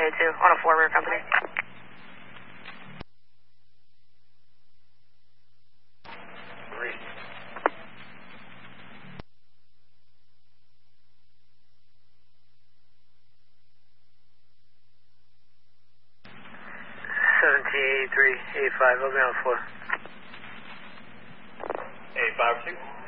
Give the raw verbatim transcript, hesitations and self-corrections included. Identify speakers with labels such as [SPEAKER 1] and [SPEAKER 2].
[SPEAKER 1] A two on a four rear company.
[SPEAKER 2] Three.
[SPEAKER 3] seventeen eighty-three, eighty-five, I'll be on the floor.
[SPEAKER 2] eighty-five, two.